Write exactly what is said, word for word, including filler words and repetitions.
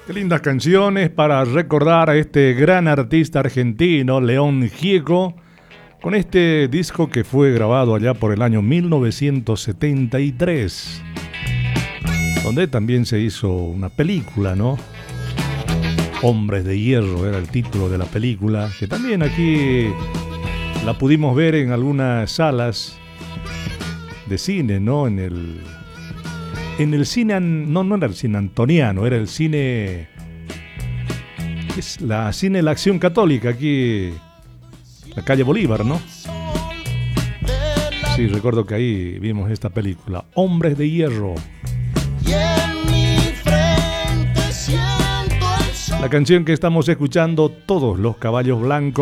Qué lindas canciones para recordar a este gran artista argentino, León Gieco, con este disco que fue grabado allá por el año mil novecientos setenta y tres, donde también se hizo una película, ¿no? Hombres de Hierro era el título de la película, que también aquí la pudimos ver en algunas salas de cine, ¿no? En el en el cine, no, no era el cine antoniano, era el cine, es la cine La Acción Católica, aquí la calle Bolívar, ¿no? Sí, recuerdo que ahí vimos esta película, Hombres de Hierro. La canción que estamos escuchando, Todos los Caballos Blancos.